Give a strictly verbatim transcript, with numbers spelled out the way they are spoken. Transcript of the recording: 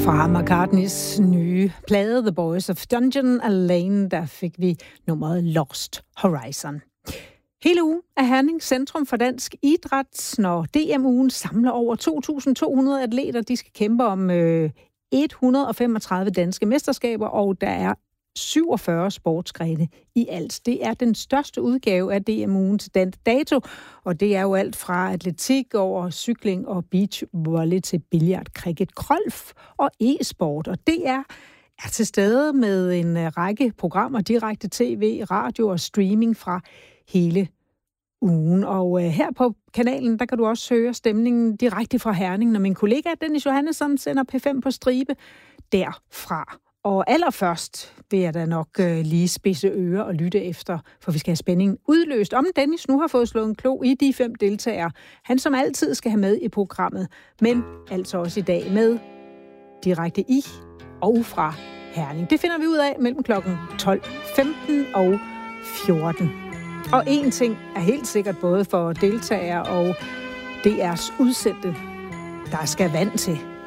Fra McCartneys nye plade The Boys of Dungeon Lane, der fik vi nummeret Lost Horizon. Hele ugen er Herning centrum for dansk idræt, når D M-ugen samler over to tusind to hundrede atleter. De skal kæmpe om øh, et hundrede og femogtredive danske mesterskaber, og der er syvogfyrre sportsgrene i alt. Det er den største udgave af D M-ugen til den dato, og det er jo alt fra atletik over cykling og beachvolley til billard, cricket, golf og e-sport. Og det er er til stede med en række programmer, direkte tv, radio og streaming fra hele ugen. Og øh, her på kanalen, der kan du også høre stemningen direkte fra Herning, når min kollega Dennis Johannesson sender P fem på stribe derfra. Og allerførst vil jeg da nok øh, lige spidse ører og lytte efter, for vi skal have spændingen udløst. Om Dennis nu har fået slået en klo i de fem deltagere, han som altid skal have med i programmet, men altså også i dag med direkte i og fra Herning. Det finder vi ud af mellem klokken tolv femten og fjorten. Og en ting er helt sikkert både for deltagere og D R's udsendte, der skal vand til.